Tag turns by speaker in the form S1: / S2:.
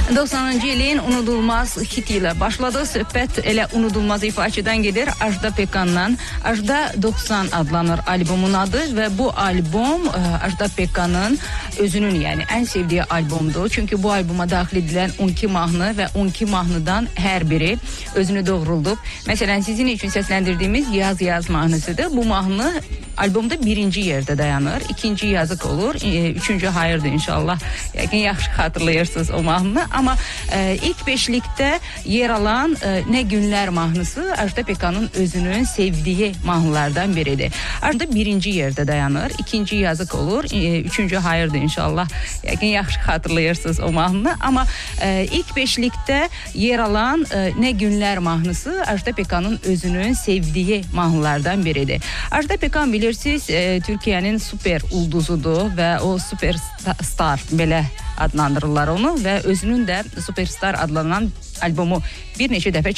S1: 90-cı ilin unudulmaz hit ilə başladı. Söhbət elə unudulmaz ifaçıdan gedir. Ajda Pekkan'dan. Ajda 90 adlanır albomun adı və bu albom Ajda Pekkan'ın özünün, yəni ən sevdiyi albomdur. Çünki bu alboma daxil edilən 12 mahnı və 12 mahnıdan hər biri özünü doğruldub. Məsələn, sizin üçün səsləndirdiyimiz Yaz mahnısıdır. Bu mahnı albomda birinci yerdə dayanır. İkinci yazık olur. Üçüncü hayırdır inşallah. Yəqin yaxşı xatırlayırsınız o mahnını. Amma ilk beşlikdə yer alan Ne Günlər mahnısı Ajda Pekkan'ın özünün sevdiği mahnılardan biridir. Ajda birinci yerdə dayanır. İkinci yazık olur. Üçüncü hayırdır inşallah. Yəqin yaxşı xatırlayırsınız o mahnını. Amma ilk beşlikdə yer alan Ne Günlər mahnısı Ajda Pekkan'ın özünün sevdiği mahnılardan biridir. Ajda Pekkan bilirsiniz Türkiye'nin süper ulduzudur və o superstar belə adlandırırlar onu və özünün də Superstar adlanan albomu bir neçə dəfə